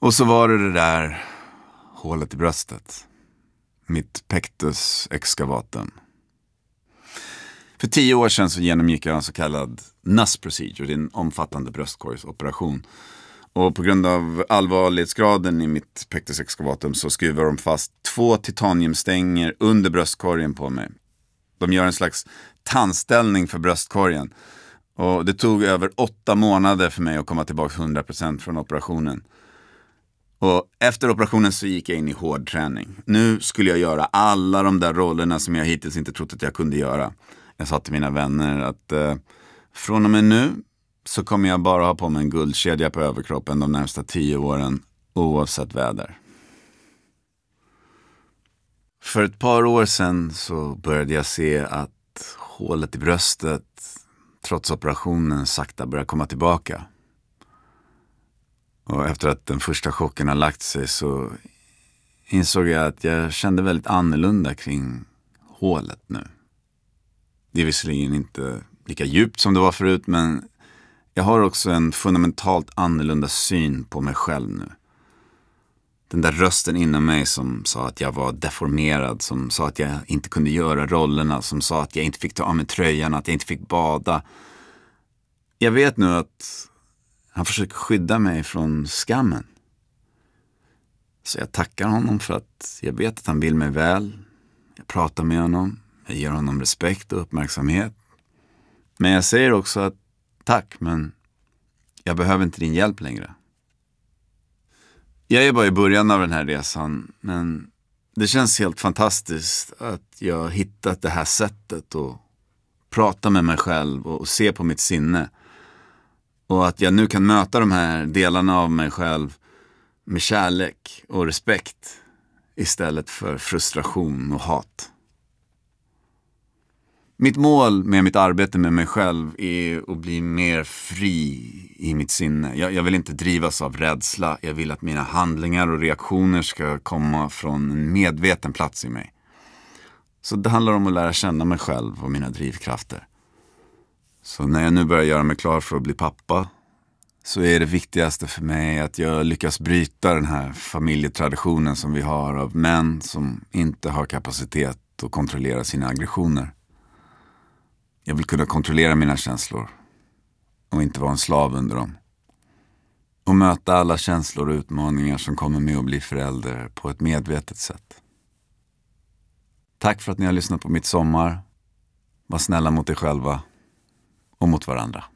Och så var det där hålet i bröstet. Mitt pectus excavatum. För 10 år sedan så genomgick jag en så kallad NAS procedure. Det är en omfattande bröstkorgsoperation. Och på grund av allvarlighetsgraden i mitt pectus excavatum så skruvar de fast 2 titaniumstänger under bröstkorgen på mig. De gör en slags tandställning för bröstkorgen. Och det tog över 8 månader för mig att komma tillbaka 100% från operationen. Och efter operationen så gick jag in i hård träning. Nu skulle jag göra alla de där rollerna som jag hittills inte trott att jag kunde göra. Jag sa till mina vänner att från och med nu så kommer jag bara ha på mig en guldkedja på överkroppen de närmsta 10 åren oavsett väder. För ett par år sedan så började jag se att hålet i bröstet trots operationen sakta började komma tillbaka. Och efter att den första chocken har lagt sig så insåg jag att jag kände väldigt annorlunda kring hålet nu. Det är visserligen inte lika djupt som det var förut, men jag har också en fundamentalt annorlunda syn på mig själv nu. Den där rösten inom mig som sa att jag var deformerad, som sa att jag inte kunde göra rollerna, som sa att jag inte fick ta av mig tröjan, att jag inte fick bada. Jag vet nu att han försöker skydda mig från skammen. Så jag tackar honom för att jag vet att han vill mig väl. Jag pratar med honom, jag ger honom respekt och uppmärksamhet. Men jag säger också att tack, men jag behöver inte din hjälp längre. Jag är bara i början av den här resan, men det känns helt fantastiskt att jag hittat det här sättet att prata med mig själv och se på mitt sinne. Och att jag nu kan möta de här delarna av mig själv med kärlek och respekt istället för frustration och hat. Mitt mål med mitt arbete med mig själv är att bli mer fri i mitt sinne. Jag vill inte drivas av rädsla. Jag vill att mina handlingar och reaktioner ska komma från en medveten plats i mig. Så det handlar om att lära känna mig själv och mina drivkrafter. Så när jag nu börjar göra mig klar för att bli pappa så är det viktigaste för mig att jag lyckas bryta den här familjetraditionen som vi har av män som inte har kapacitet att kontrollera sina aggressioner. Jag vill kunna kontrollera mina känslor och inte vara en slav under dem. Och möta alla känslor och utmaningar som kommer med att bli förälder på ett medvetet sätt. Tack för att ni har lyssnat på mitt sommar. Var snälla mot er själva och mot varandra.